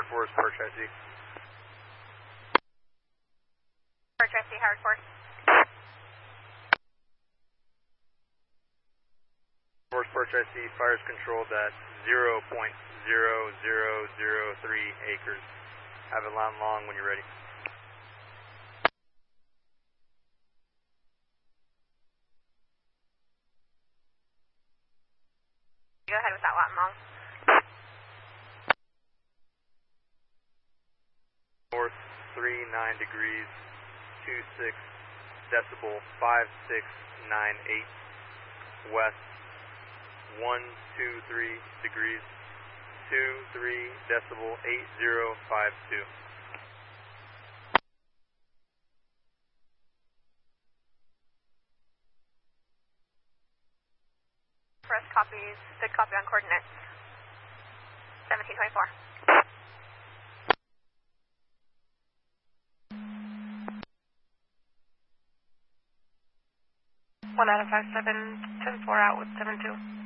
Howard Force, Perch IC. Perch IC, Howard Force. Force Perch IC, fires controlled at 0.0003 acres. Have it line long when you're ready. Go ahead with that line long. North 39 degrees, 26 decibel, 5698. West 123 degrees, 23 decibel, 8052. Press copies, good copy on coordinates. 1724. 1 out of 5, 7, 10-4 out with 7-2.